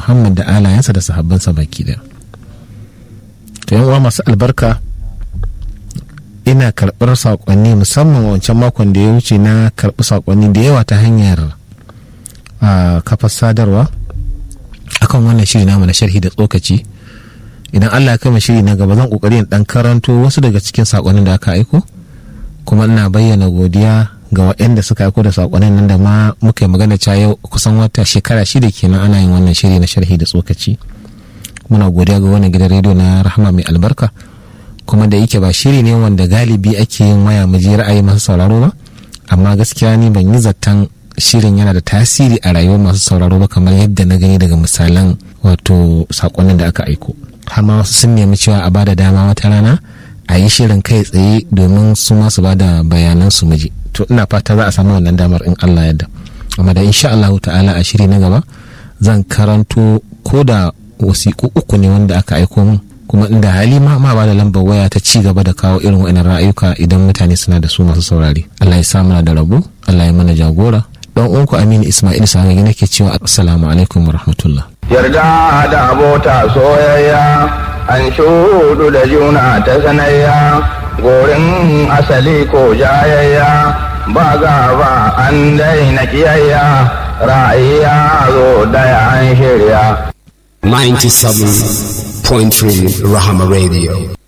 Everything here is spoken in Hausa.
Muhammad da alayansa da sahabbansa baki daya. To yan uwa masu albarka, ina karɓar saƙonni musamman wancan makon da ya wuce na karɓi saƙonni da yawa ta hanyar kafar sadarwa akan wannan shiri namu na sharhi da tsokaci. Idan Allah ya kama shiri na gaba zan kokari in dan karanto wasu daga cikin saƙonnin da aka aiko, kuma ina bayyana godiya ga waɗanda suka aiko da saƙonnin nan da ma muka yi magana cewa yau kusan wata shekara 6 kenan ana yin wannan shiri na sharhi da tsokaci. Muna godiya ga wannan gidan rediyo na Rahama mai albarka, kuma da yake ba shiri ne wanda galibi ake yin waya mu je ra'ayi masu sauraro ba, amma gaskiya ni ban yi zaton shirin yana da tasiri a rayuwar masu sauraro ba kamar yadda na gani daga misalan wato saƙonnin da aka aiko. Har ma wasu sun nemi cewa a bada dama wata rana a yi shirin kai tsaye domin su ma su bada bayanan su miji. To ina fata za a samu wannan damar in Allah yadda. Amma da insha Allah ta'ala a shiri na gaba zan karanto ko da wasiƙu 3 ne wanda aka aiko min, kuma inda hali ma ba da lambar waya ta ci gaba da kawo irin wa'annan ra'ayuka idan mutane suna da su masu saurari. Allah ya sa mana da rabo, Allah ya mana jagora. Dan uwanku Aminu Ismail Sagagi nake cewa assalamu alaikum wa rahmatullah. Yarda da abota soyayya, an shudu da juna ta sanayya, gorin asali ko jayayya, ba gaba an daina kiyayya, ra'ayya zo daya an shirya. 97.3 Rahama Radio.